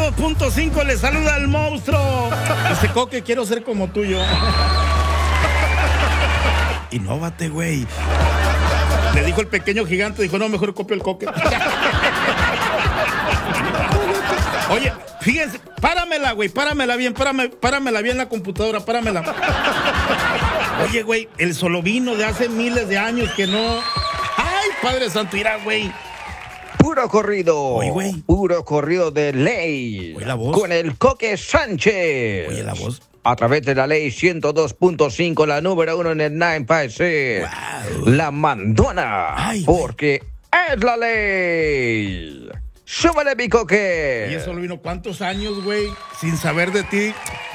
102.5 le saluda al monstruo. Ese Coque, quiero ser como tuyo. Inóvate, güey. Le dijo el pequeño gigante, dijo, no, mejor copio el Coque. Oye, fíjense, páramela, güey, páramela bien la computadora, páramela. Oye, güey, el solovino de hace miles de años que no... ¡Ay, Padre Santo, irá, güey! Puro corrido. Oye, güey. Puro corrido de ley. Oye, la voz. Con el Coque Sánchez. Oye, la voz. A través de la ley 102.5, la número 1 en el 9 Países. Wow. La mandona. Ay, porque es la ley. ¡Súbale, mi Coque! Y eso lo vino cuántos años, güey, sin saber de ti.